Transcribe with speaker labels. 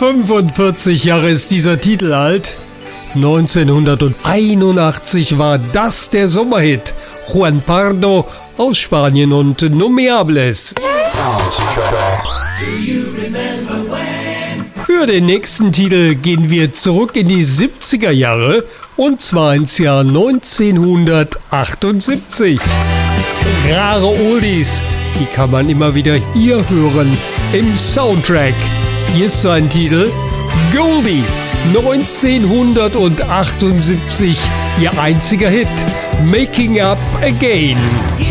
Speaker 1: 45 Jahre ist dieser Titel alt. 1981 war das der Sommerhit. Juan Pardo aus Spanien und No Me Hables. Für den nächsten Titel gehen wir zurück in die 70er Jahre und zwar ins Jahr 1978. Rare Oldies, die kann man immer wieder hier hören im Soundtrack. Hier ist sein Titel Goldie, 1978, ihr einziger Hit, Making Up Again.